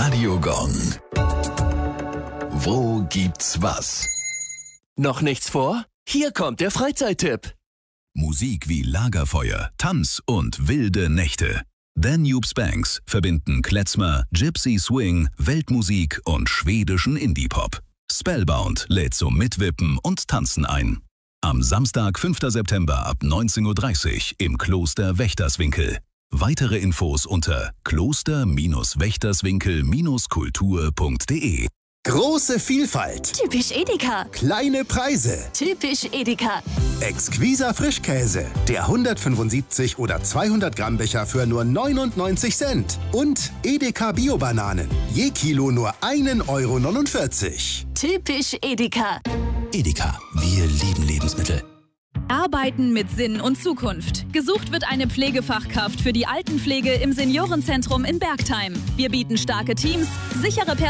Radiogong. Wo gibt's was? Noch nichts vor? Hier kommt der Freizeittipp. Musik wie Lagerfeuer, Tanz und wilde Nächte. Danube Spanks verbinden Klezmer, Gypsy Swing, Weltmusik und schwedischen Indie-Pop. Spellbound lädt zum Mitwippen und Tanzen ein. Am Samstag, 5. September ab 19:30 Uhr im Kloster Wächterswinkel. Weitere Infos unter kloster-wächterswinkel-kultur.de. Große Vielfalt. Typisch Edeka. Kleine Preise. Typisch Edeka. Exquiser Frischkäse. Der 175 oder 200 Gramm Becher für nur 99 Cent. Und Edeka Bio-Bananen. Je Kilo nur 1,49 €. Typisch Edeka. Edeka, wir lieben Lebensmittel. Arbeiten mit Sinn und Zukunft. Gesucht wird eine Pflegefachkraft für die Altenpflege im Seniorenzentrum in Bergtheim. Wir bieten starke Teams, sichere